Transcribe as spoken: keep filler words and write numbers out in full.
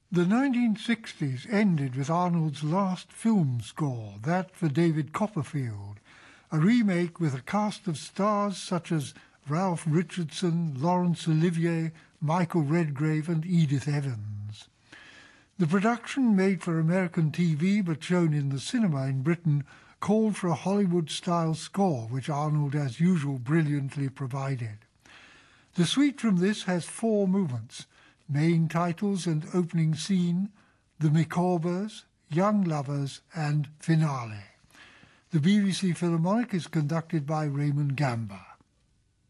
The nineteen sixties ended with Arnold's last film score, that for David Copperfield, a remake with a cast of stars such as Ralph Richardson, Laurence Olivier, Michael Redgrave and Edith Evans. The production, made for American T V but shown in the cinema in Britain, called for a Hollywood-style score, which Arnold, as usual, brilliantly provided. The suite from this has four movements: main titles and opening scene, the Micawbers, Young Lovers and Finale. The B B C Philharmonic is conducted by Raymond Gamba.